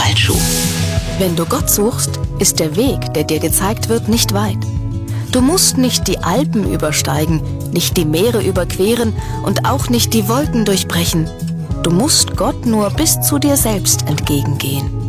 Ballschuh. Wenn du Gott suchst, ist der Weg, der dir gezeigt wird, nicht weit. Du musst nicht die Alpen übersteigen, nicht die Meere überqueren und auch nicht die Wolken durchbrechen. Du musst Gott nur bis zu dir selbst entgegengehen.